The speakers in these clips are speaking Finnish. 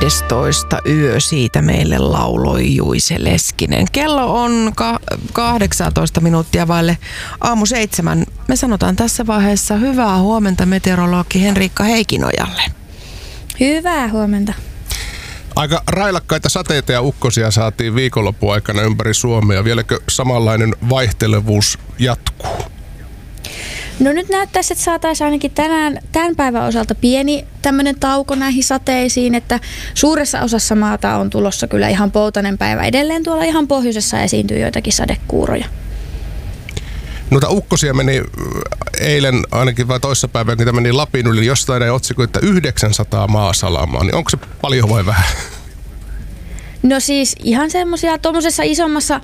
11 yö siitä meille lauloi Juise Leskinen. Kello on 18 minuuttia vaille aamu 7. Me sanotaan tässä vaiheessa hyvää huomenta meteorologi Henriikka Heikinojalle. Hyvää huomenta. Aika railakkaita sateita ja ukkosia saatiin viikonlopun aikana ympäri Suomea. Vieläkö samanlainen vaihtelevuus jatkuu? No nyt näyttäisi, että saataisiin ainakin tämän päivän osalta pieni tämmöinen tauko näihin sateisiin, että suuressa osassa maata on tulossa kyllä ihan poutainen päivä. Edelleen tuolla ihan pohjoisessa esiintyy joitakin sadekuuroja. Noita ukkosia meni eilen ainakin vai toissapäivänä, niitä meni Lapin yli jostain otsikko, että 900 maasalamaa. Niin onko se paljon vai vähän? No siis ihan semmoisia tuommoisessa isommassa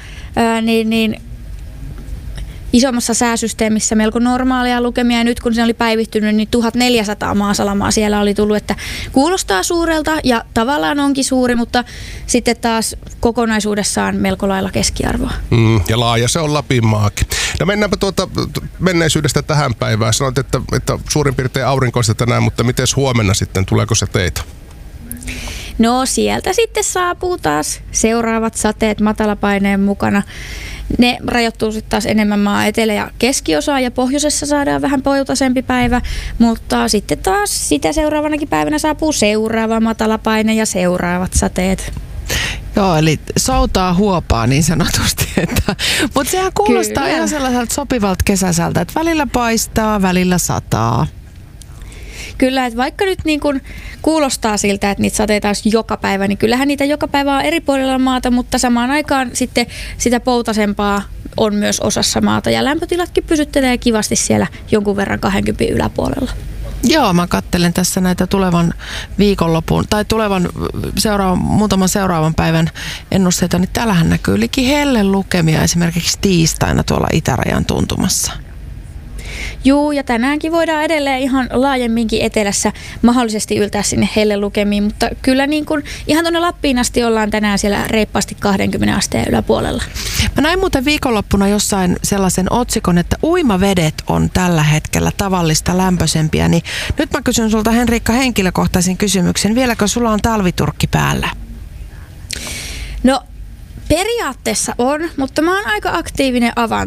isommassa sääsysteemissä melko normaalia lukemia, ja nyt kun se oli päivittynyt, niin 1400 maasalamaa siellä oli tullut, että kuulostaa suurelta ja tavallaan onkin suuri, mutta sitten taas kokonaisuudessaan melko lailla keskiarvoa. Ja laaja se on Lapinmaakin. No mennäänpä menneisyydestä tähän päivään. Sanoit, että suurin piirtein aurinkoista tänään, mutta miten huomenna sitten, tuleeko se teitä? No sieltä sitten saapuu taas seuraavat sateet matalapaineen mukana. Ne rajoittuu sitten taas enemmän maan etelä- ja keskiosaan, ja pohjoisessa saadaan vähän poutaisempi päivä, mutta sitten taas sitä seuraavanakin päivänä saapuu seuraava matalapaine ja seuraavat sateet. Joo, eli soutaa huopaa niin sanotusti. Mutta sehän kuulostaa Kyllä. ihan sellaiselta sopivalta kesäiseltä, että välillä paistaa, välillä sataa. Kyllä, että vaikka nyt niin kun kuulostaa siltä, että niitä sateita olisi joka päivä, niin kyllähän niitä joka päivä on eri puolilla maata, mutta samaan aikaan sitten sitä poutaisempaa on myös osassa maata, ja lämpötilatkin pysyttelee kivasti siellä jonkun verran 20 yläpuolella. Joo, mä katselen tässä näitä tulevan viikonlopun tai muutaman seuraavan päivän ennusteita, niin täällähän näkyy liki hellelukemia esimerkiksi tiistaina tuolla itärajan tuntumassa. Juu, ja tänäänkin voidaan edelleen ihan laajemminkin etelässä mahdollisesti yltää sinne hellelukemiin, mutta kyllä niin kuin ihan tuonne Lappiin asti ollaan tänään siellä reippaasti 20 asteen yläpuolella. Mä näin muuten viikonloppuna jossain sellaisen otsikon, että uimavedet on tällä hetkellä tavallista lämpöisempiä, niin nyt mä kysyn sulta, Henriikka, henkilökohtaisen kysymyksen. Vieläkö sulla on talviturkki päällä? No periaatteessa on, mutta mä oon aika aktiivinen